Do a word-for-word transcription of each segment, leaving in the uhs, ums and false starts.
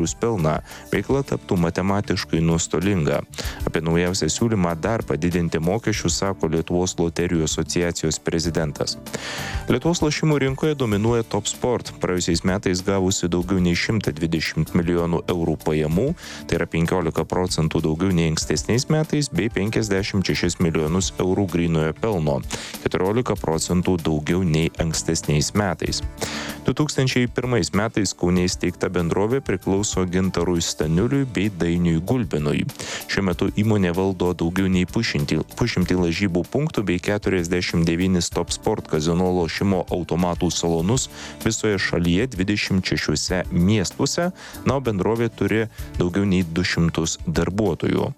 pelną, veikla taptų matematiškai nuostolinga. Apie naujausią siūlymą dar padidinti mokesčius sako Lietuvos loterijų asociacijos prezidentas. Lietuvos lošimų rinkoje dominuoja Top Sport, praėjusiais metais gavusi daugiau nei šimtą dvidešimt milijonų eurų pajamų, tai yra penkiolika procentų daugiau nei ankstesniais metais, bei penkiasdešimt šešis milijonus eurų grynojo pelno, keturiolika procentų daugiau nei ankstesniais metais. du tūkstančiai pirmais metais Kaune įsteigta bendrovė priklauso Gintarui Staniuliui bei Dainiui Gulbinui. Šiuo metu įmonė valdo daugiau nei pusšimtį lažybų punktų bei keturiasdešimt devynis Top Sport kazino lošimo automatų salonus visoje šalyje dvidešimt šešiuose miestuose, na, o bendrovė turi daugiau nei du šimtus darbuotojų.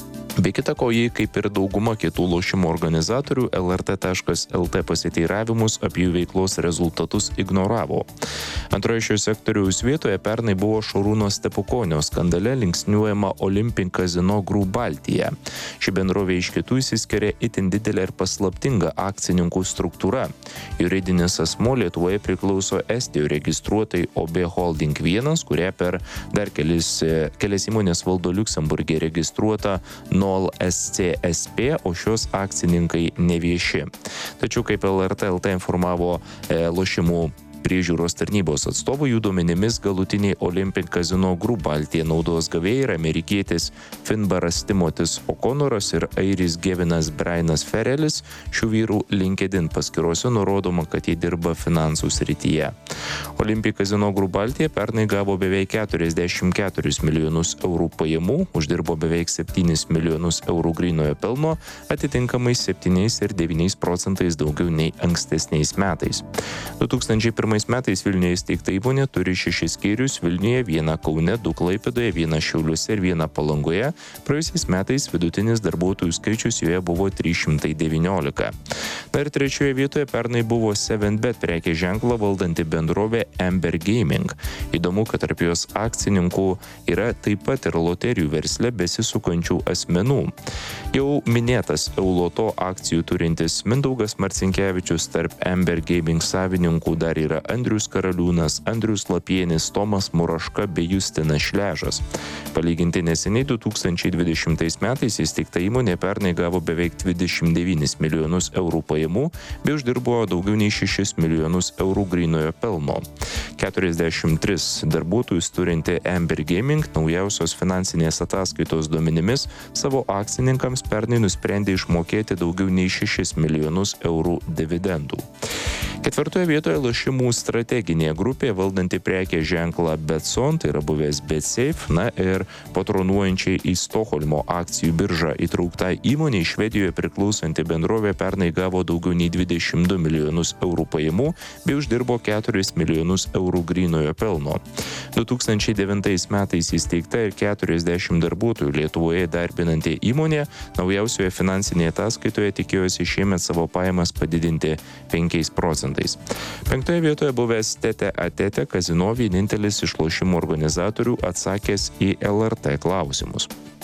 Be kita ko, jį, kaip ir dauguma kitų lošimo organizatorių, L R T taškas L T pasiteiravimus apie jų veiklos rezultatus ignoravo. Antroje šio sektoriaus vietoje pernai buvo Šarūno Stepukonio skandale linksniuojama Olympic Casino Group Baltija. Ši bendrovė iš kitų išsiskiria itin didelė ir paslaptinga akcininkų struktūra. Juridinis asmuo Lietuvoje priklauso Estijoje registruotai O B Holding vienas, kurie per dar kelis, kelias įmonės valdo Liuksemburge registruota N O L S C S P, o šios akcininkai nevieši. Tačiau, kaip L R T L T informavo e, lošimų priežiūros tarnybos atstovų, jų duomenimis galutiniai Olympic Casino Group Baltija naudos gavėjai yra amerikietis Finbaras Timotis O'Connoras ir airis Gevinas Brainas Ferelis. Šių vyrų LinkedIn paskyrose nurodoma, kad jie dirba finansų srityje. Olympic Casino Group Baltija pernai gavo beveik keturiasdešimt keturis milijonus eurų pajamų, uždirbo beveik septynis milijonus eurų grynojo pelno, atitinkamai septyniais ir devyniais procentais daugiau nei ankstesniais metais. du tūkstančiai pirmais metais Vilniuje įsteigta įmonė turi šešis skyrius Vilniuje, vieną Kaune, du Klaipėdoje, vieną Šiauliuose ir vieną Palangoje. Praėjusiais metais vidutinis darbuotojų skaičius joje buvo trys šimtai devyniolika. Na ir trečioje vietoje pernai buvo seven bet prekės ženklą valdanti bendrovė Amber Gaming. Įdomu, kad tarp jos akcininkų yra taip pat ir loterijų versle besisukančių asmenų. Jau minėtas Euloto akcijų turintis Mindaugas Marcinkevičius, tarp Amber Gaming savininkų dar yra Andrius Karaliūnas, Andrius Lapienis, Tomas Muraška bei Justinas Šležas. Palyginti neseniai du tūkstančiai dvidešimtais metais įsteigta įmonė pernai gavo beveik dvidešimt devynis milijonus eurų pajamų bei uždirbo daugiau nei šešis milijonus eurų grynojo pelno. keturiasdešimt tris darbuotojus turinti Amber Gaming naujausios finansinės ataskaitos duomenimis savo akcininkams pernai nusprendė išmokėti daugiau nei šešis milijonus eurų dividendų. Ketvirtoje vietoje lošimų strateginė grupė valdanti prekės ženklą Betson, tai yra buvęs BetSafe, na ir patronuojančiai į Stokholmo akcijų biržą įtraukta įmonė Švedijoje priklausanti bendrovė pernai gavo daugiau nei dvidešimt du milijonus eurų pajamų bei uždirbo keturis milijonus eurų grynojo pelno. du tūkstančiai devintais metais įsteigta ir keturiasdešimt darbuotojų Lietuvoje darbinanti įmonė naujausioje finansinėje ataskaitoje tikėjosi šiemet savo pajamas padidinti penkiais procentais. Penktoje vietoje buvęs Tete Atete Kazino vienintelis iš lošimų organizatorių atsakęs į L R T klausimus.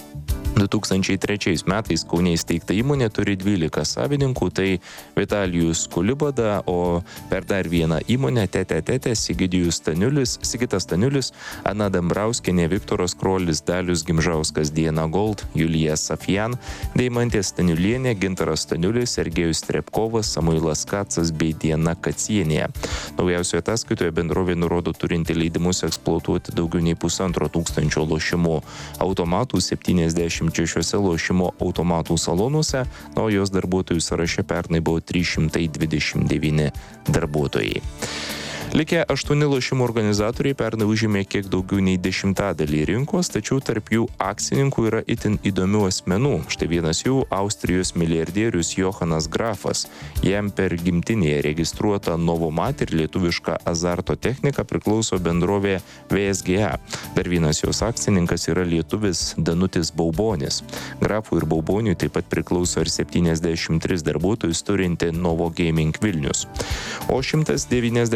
du tūkstančiai trečiais metais Kaune įsteigta įmonė turi dvylika savininkų, tai Vitalijus Kulibada, o per dar vieną įmonę Tete Tete Sigidijus Staniulis, Sigitas Staniulis, Ana Dambrauskienė, Viktoras Krolis, Dalius Gimžauskas, Diana Gold, Julija Safian, Deimantė Staniulienė, Gintaras Staniulis, Sergejus Trepkovas, Samuilas Kacas bei Diana Kacienė. Naujausioje ataskaitoje bendrovė nurodo turinti leidimus eksploatuoti daugiau nei pusantro tūkstančio lošimų automatų septyniasdešimt šešiuose lošimo automatų salonuose, na, o jos darbuotojų sąraše pernai buvo trys šimtai dvidešimt devyni darbuotojai. Likę aštuoni lošimų organizatoriai pernai užėmė kiek daugiau nei dešimtadalį rinkos, tačiau tarp jų akcininkų yra itin įdomių asmenų. Štai vienas jų - Austrijos milijardierius Johanas Grafas. Jam per gimtinėje registruota Novomat ir lietuviška azarto technika priklauso bendrovė V S G A. Dar vienas jos akcininkas yra lietuvis Danutis Baubonis. Grafui ir Bauboniui taip pat priklauso ir septyniasdešimt tris darbuotojus turinti Novo Gaming Vilnius. O šimtas devyniasdešimt du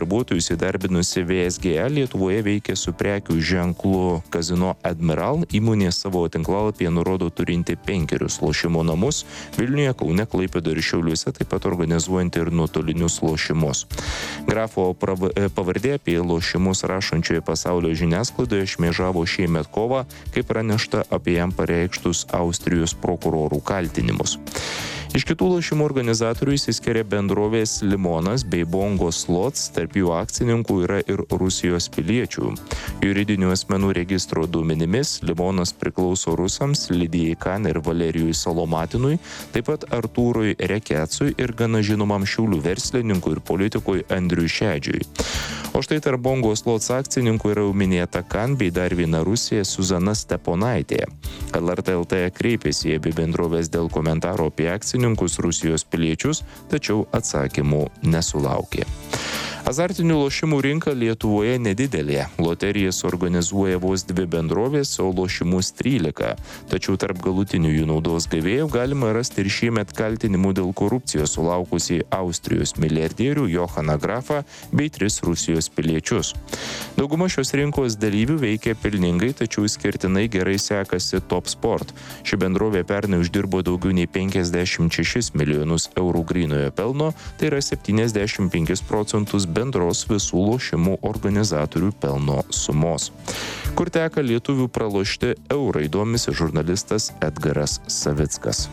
darbuotojus įdarbinusi V S G L Lietuvoje veikia su prekių ženklu Casino Admiral. Įmonė savo tinklalapyje nurodo turinti penkerius lošimo namus Vilniuje, Kaune, Klaipėdoje ir Šiauliuose, taip pat organizuojant ir nuotolinius lošimus. Grafo pavardė apie lošimus rašančioje pasaulio žiniasklaidoje šmėžavo šiemet kovą, kai pranešta apie jam pareikštus Austrijos prokurorų kaltinimus. Iš kitų lošimų organizatorių išsiskiria bendrovės Limonas bei Bongo Slots, tarp jų akcininkų yra ir Rusijos piliečių. Juridinių asmenų registro duomenimis Limonas priklauso rusams Lidijai Kan ir Valerijui Salomatinui, taip pat Artūrui Rekecui ir gana žinomam Šiaulių verslininkui ir politikui Andriui Šedžiui. O štai tarp Bongo Slots akcininkų yra jau minėta Kan bei dar viena Rusija Suzana Steponaitė. L R T L T kreipėsi į abi bendrovės dėl komentaro apie akcininkus Rusijos piliečius, tačiau atsakymų nesulaukė. Azartinių lošimų rinka Lietuvoje nedidelė. Loterijas organizuoja vos dvi bendrovės, o lošimus trylika. Tačiau tarp galutinių jų naudos gavėjų galima rasti ir šiemet kaltinimų dėl korupcijos sulaukusį Austrijos milijardierių Johaną Grafą bei tris Rusijos piliečius. Dauguma šios rinkos dalyvių veikia pelningai, tačiau skirtinai gerai sekasi Top Sport. Ši bendrovė pernai uždirbo daugiau nei penkiasdešimt šešis milijonus eurų grynojo pelno, tai yra septyniasdešimt penkis procentus bendros visų lošimų organizatorių pelno sumos. Kur teka lietuvių pralošti eurai, domisi žurnalistas Edgaras Savickas.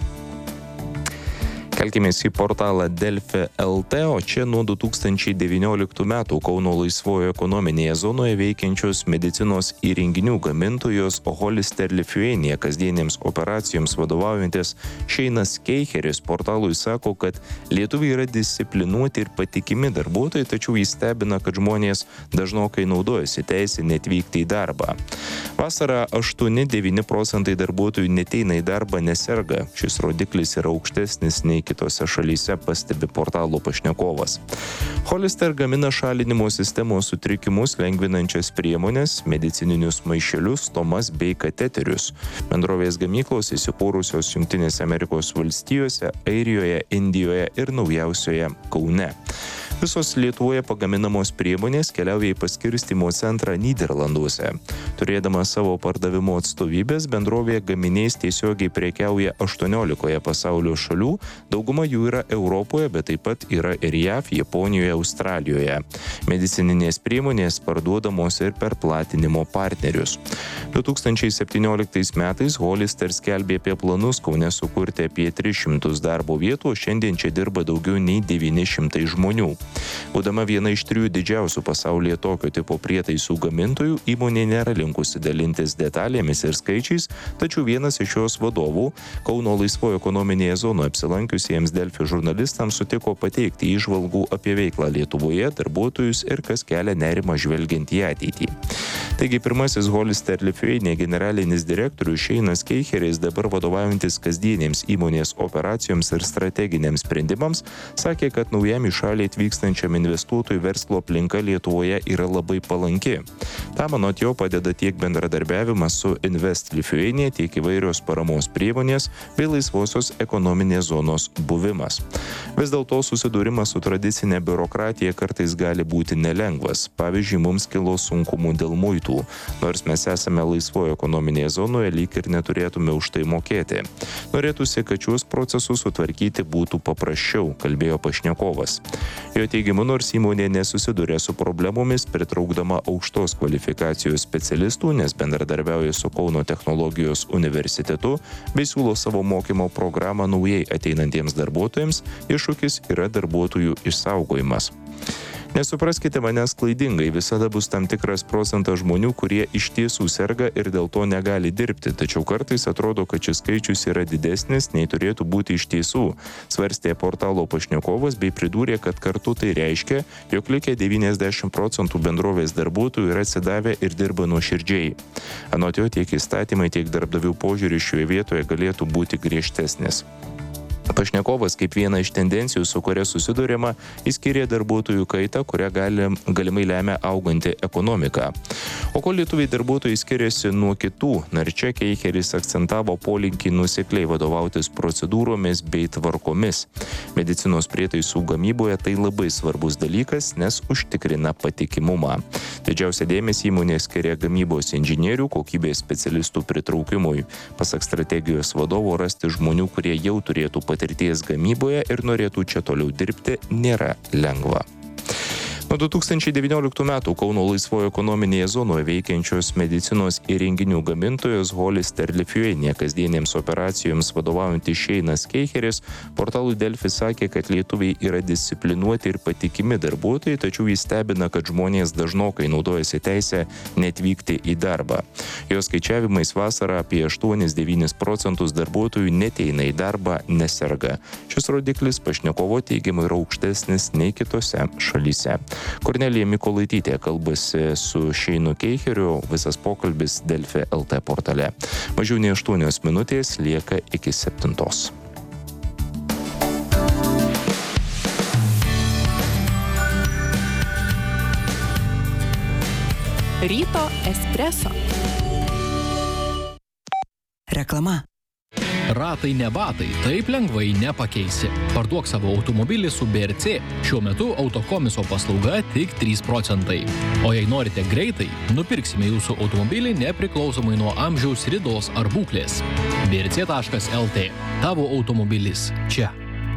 Kelkimės į portalą Delfi taškas L T, o čia nuo du tūkstančiai devynioliktų metų Kauno laisvojo ekonominėje zonoje veikiančios medicinos įrenginių gamintojos Hollister Lithuania kasdienėms operacijoms vadovaujantis Šeinas Keicheris portalui sako, kad lietuviai yra disciplinuoti ir patikimi darbuotojai, tačiau jis stebina, kad žmonės dažnokai naudojasi teisę neatvykti į darbą. Vasarą aštuoni devyni procentai darbuotojų neteina į darbą, neserga. Šis rodiklis yra aukštesnis nei kitose šalyse, pastebi portalo pašnekovas. Hollister gamina šalinimo sistemos sutrikimus lengvinančias priemonės, medicininius maišelius, stomas bei kateterius. Bendrovės gamyklos įsikūrusios Jungtinėse Amerikos valstijose, Airijoje, Indijoje ir naujausioje Kaune. Visos Lietuvoje pagaminamos priemonės keliauja į paskirstymo centrą Nyderlanduose. Turėdama savo pardavimo atstovybės, bendrovė gaminiais tiesiogiai prekiauja aštuoniolikoje pasaulio šalių, dauguma jų yra Europoje, bet taip pat yra ir J A V, Japonijoje, Australijoje. Medicininės priemonės parduodamos ir per platinimo partnerius. du tūkstančiai septynioliktais metais Hollister skelbė apie planus Kaune sukurti apie tris šimtus darbo vietų, o šiandien čia dirba daugiau nei devyni šimtai žmonių. Būdama viena iš trijų didžiausių pasaulyje tokio tipo prietaisų gamintojų, įmonė nėra linkusi dalintis detalėmis ir skaičiais, tačiau vienas iš jos vadovų, Kauno laisvojo ekonominėje zonoje apsilankiusiems Delfi žurnalistams, sutiko pateikti įžvalgų apie veiklą Lietuvoje, darbuotojus ir kas kelia nerimą žvelgiant į ateitį. Taigi pirmasis Hollister Lithuania generalinis direktorius Šeinas Keicheris, dabar vadovaujantis kasdienėms įmonės operacijoms ir strateginiams sprendimams, sakė, kad naujam į šalį atvykstančiam investuotojų verslo aplinka Lietuvoje yra labai palanki. Tam anot jo padeda tiek bendradarbiavimas su Invest Lithuania, tiek įvairios paramos priemonės bei laisvosios ekonominės zonos buvimas. Vis dėlto susidūrimas su tradicinė biurokratija kartais gali būti nelengvas. Pavyzdžiui, mums kilo sunkumų dėl muitų. Nors mes esame laisvojo ekonominėje zonoje, lyg ir neturėtume už tai mokėti. Norėtųsi, kad šiuos procesus sutvarkyti būtų paprasčiau, kalbėjo pašnekovas. Jo teigimu, nors įmonė nesusiduria su problemomis, pritraukdama aukštos kvalifikacijos specialistų, nes bendradarbiauja su Kauno technologijos universitetu bei siūlo savo mokymo programą naujai ateinantiems darbuotojams, iššūkis yra darbuotojų išsaugojimas. Nesupraskite manęs klaidingai, visada bus tam tikras procentas žmonių, kurie iš tiesų serga ir dėl to negali dirbti, tačiau kartais atrodo, kad šis skaičius yra didesnis, nei turėtų būti iš tiesų, svarstė portalo pašnekovas bei pridūrė, kad kartu tai reiškia, jog likę devyniasdešimt procentų bendrovės darbuotojų yra atsidavę ir dirba nuoširdžiai. Anot jo, tiek įstatymai, tiek darbdavių požiūris šioje vietoje galėtų būti griežtesnis. Pašnekovas kaip viena iš tendencijų, su kuria susidurima, įskyrė darbuotojų kaitą, kurią gali, galimai lemia auganti ekonomika. O ko lietuviai darbuotojai skiriasi nuo kitų, na ir čia Keicheris akcentavo polinkį nuosekliai vadovautis procedūromis bei tvarkomis. Medicinos prietaisų gamyboje tai labai svarbus dalykas, nes užtikrina patikimumą. Didžiausia dėmesį įmonė skiria gamybos inžinierių, kokybės specialistų pritraukimui. Pasak strategijos vadovo, rasti žmonių, kurie jau turėtų patirties gamyboje ir norėtų čia toliau dirbti, nėra lengva. Nuo du tūkstančiai devynioliktų metų Kauno laisvojo ekonominėje zonoje veikiančios medicinos įrenginių gamintojos Hollister Lithuania kasdienėms operacijoms vadovaujantis Šeinas Keicheris portalui Delfi sakė, kad lietuviai yra disciplinuoti ir patikimi darbuotojai, tačiau jis stebina, kad žmonės dažnokai naudojasi teisę neatvykti į darbą. Jos skaičiavimais vasarą apie aštuonis devynis procentus darbuotojų neteina į darbą, neserga. Šis rodiklis pašnekovo teigiamai yra aukštesnis nei kitose šalyse. Kornelija Mikolaitytė kalbasi su Šeinu Keicheriu, visas pokalbis Delfi L T portale. Mažiau nei aštuonios minutės lieka iki septintos. Ryto espreso. Reklama. Ratai ne batai, taip lengvai nepakeisi. Parduok savo automobilį su B R C. Šiuo metu autokomiso paslauga tik trys procentai. O jei norite greitai, nupirksime jūsų automobilį nepriklausomai nuo amžiaus, ridos ar būklės. B R C taškas L T. Tavo automobilis čia.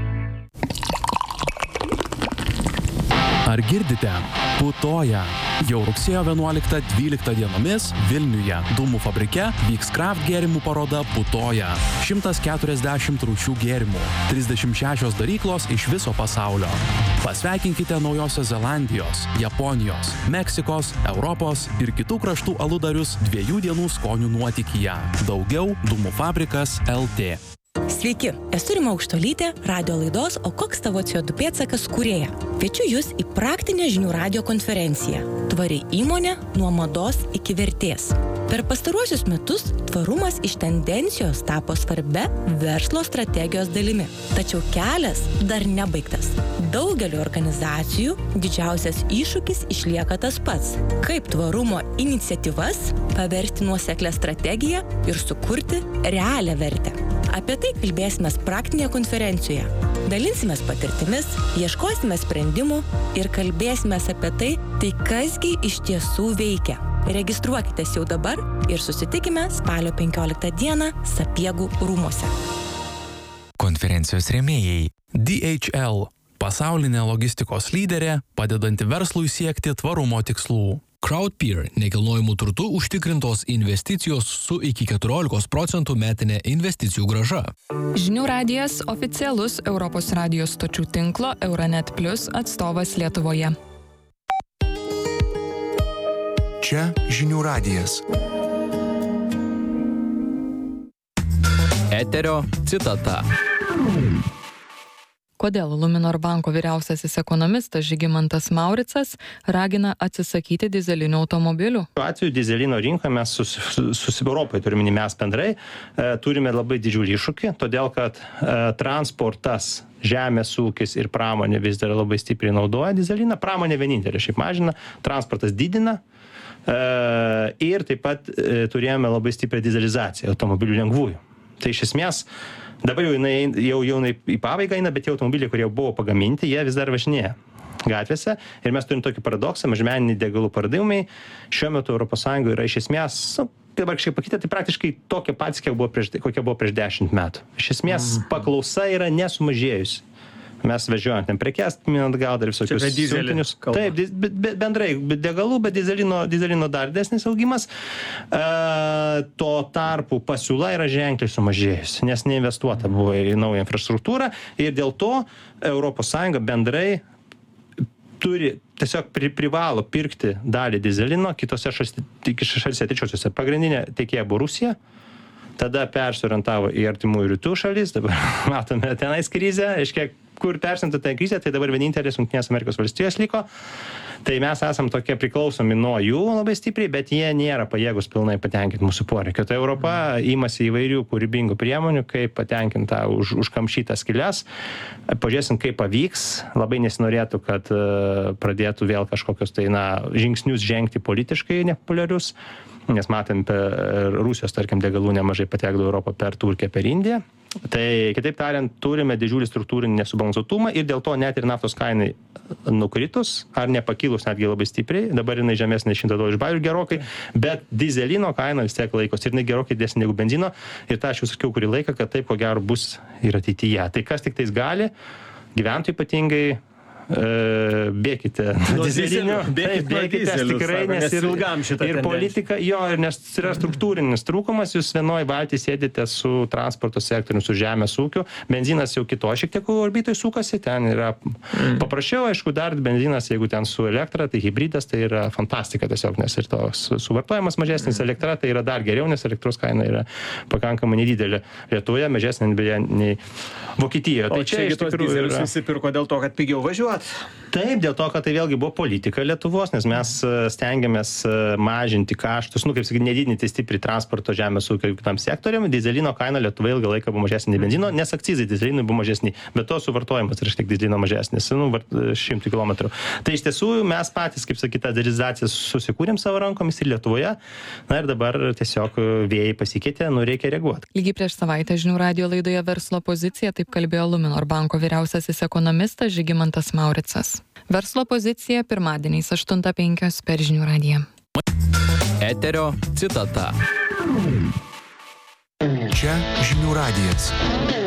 Ar girdite? Putoja. Jau rugsėjo vienuoliktą dvyliktą dienomis Vilniuje Dūmų fabrike vyks kraft gėrimų paroda Putoja. šimtas keturiasdešimt rūšių gėrimų, trisdešimt šešios daryklos iš viso pasaulio. Pasveikinkite Naujosios Zelandijos, Japonijos, Meksikos, Europos ir kitų kraštų aludarius dviejų dienų skonių nuotykyje. Daugiau Dūmų fabrikas L T. Sveiki, esu Rima Aukštuolytė, radio laidos O koks tavo C O du pėdsakas kūrėja. Kviečiu jūs į praktinę žinių radijo konferenciją Tvari įmonė nuo mados iki vertės. Per pastaruosius metus tvarumas iš tendencijos tapo svarbia verslo strategijos dalimi. Tačiau kelias dar nebaigtas. Daugeliu organizacijų didžiausias iššūkis išlieka tas pats. Kaip tvarumo iniciatyvas paversti nuoseklią strategiją ir sukurti realią vertę. Apie tai kalbėsime praktinėje konferencijoje. Dalinsimės patirtimis, ieškosime sprendimų ir kalbėsime apie tai, tai kasgi iš tiesų veikia. Registruokitės jau dabar ir susitikime spalio penkioliktą dieną Sapiegų rūmuose. Konferencijos rėmėjai D H L – pasaulinė logistikos lyderė, padedanti verslui siekti tvarumo tikslų. Crowdpeer – nekilnojamų turtų užtikrintos investicijos su iki keturiolikos procentų metinė investicijų grąža. Žinių radijas – oficialus Europos radijos stočių tinklo Euronet Plus atstovas Lietuvoje. Čia Žinių radijas. Eterio citata. Kodėl Luminor banko vyriausiasis ekonomistas Žygimantas Mauricas ragina atsisakyti dyzelinių automobilių? Šiuo atveju dyzelino rinką mes sus, sus Europai, turime mes bendrai, e, turime labai didžiulį iššūkį, todėl kad e, transportas, žemės ūkis ir pramonė vis dar labai stipriai naudoja dyzeliną. Pramonė vienintelė šiaip mažina, transportas didina. E, ir taip pat e, turėjome labai stiprią dizelizaciją automobilių lengvųjų. Tai iš esmės, dabar jau, jinai, jau, jau į pabaigą eina, bet tie automobiliai, kurie buvo pagaminti, jie vis dar važinėja gatvėse. Ir mes turim tokį paradoksą, mažmeniniai degalų pardavimai šiuo metu Europos Sąjungoje yra iš esmės, nu, dabar kažkaip pakitę, tai praktiškai tokie patys, kiek buvo prieš, kokie buvo prieš dešimt metų. Iš esmės paklausa yra nesumažėjusi. Mes vežiojant ten prekes, minant gal dar visokius siuntinius. Taip, be, bendrai degalų, bet dyzelino, dyzelino dar didesnis augimas. E, tuo tarpu pasiūla yra ženkliai sumažėjusi, nes neinvestuota buvo į naują infrastruktūrą ir dėl to Europos Sąjunga bendrai turi, tiesiog pri, privalo pirkti dalį dyzelino kitose šalyse trečiosiuose. Pagrindinė tiekėja buvo Rusija. Tada persiorientavo į artimųjų rytų šalis, dabar matome tenais krizę, aiškiai, kur persiorientavo tą krizę, tai dabar vienintelės Jungtinės Amerikos valstijos liko. Tai mes esam tokie priklausomi nuo jų labai stipriai, bet jie nėra pajėgus pilnai patenkinti mūsų poreikio. Tai Europa imasi įvairių kūrybingų priemonių, kaip patenkinti tą už, užkamšytas skylės. Pažiūrėsim, kaip pavyks. Labai nesinorėtų, kad uh, pradėtų vėl kažkokius tai, na, žingsnius žengti politiškai nepopuliarius, nes matom, per Rusijos, tarkim, degalų nemažai patekdavo Europą per Turkiją, per Indiją. Tai, kitaip tariant, turime didžiulį struktūrinį nesubalansuotumą ir dėl to net ir naftos kainai nukritus ar nepakilus netgi labai stipriai, dabar jinai žemesnė šimtą dolerių už barelį gerokai, bet dizelino kaina vis tiek laikosi ir jinai gerokai didesnė negu benzino ir tą aš jau sakiau kurį laiką, kad taip ko gero bus ir ateityje. Tai kas tik tais gali, gyventojai ypatingai, Uh, bėkite nuo dyzelinių, bėkite, bėkite tikrai, nes, nes ir, ir politika, jo, ir nes yra struktūrinis trūkumas, jūs vienoje valtyje sėdite su transporto sektoriumi, su žemės ūkiu, benzinas jau kito šiek tiek orbitoj sukasi, ten yra mm. paprasčiau, aišku, dar benzinas, jeigu ten su elektra, tai hybridas, tai yra fantastika tiesiog, nes ir tos suvartojimas mažesnis, mm. elektra tai yra dar geriau, nes elektros kaina yra pakankamai nedidelė. Lietuvoje mažesnė beje nei Vokietijoje. O tai čia iš tikrųjų yra... visi pirko dėl to, kad pigiau važiuot. Taip, dėl to, kad tai vėlgi buvo politika Lietuvos, nes mes stengiamės mažinti kaštus, nu, kaip sakyti, nedidinti stipriai transporto žemės ūkio kitam sektoriam. Dizelino kaina Lietuvoje ilgą laiką buvo mažesnė nei benzino, nes akcizai dizelinui buvo mažesni, bet to suvartojimas yra šiek tiek dizelino mažesnis, nu, šimtų kilometrų. Tai iš tiesų mes patys, kaip sakyti, tą derizaciją susikūrėm savo rankomis ir Lietuvoje, na ir dabar tiesiog vėjai pasikeitė, nu reikia reaguoti. Lygiai prieš savaitę žinių radijo laidoje Verslo pozicija taip kalbėjo Luminor banko vyriausiasis ekonomistas Žygimantas Mauricas. Verslo pozicija pirmadieniais aštuntą penkios per žinių radiją. Eterio citata. Čia žinių radijas.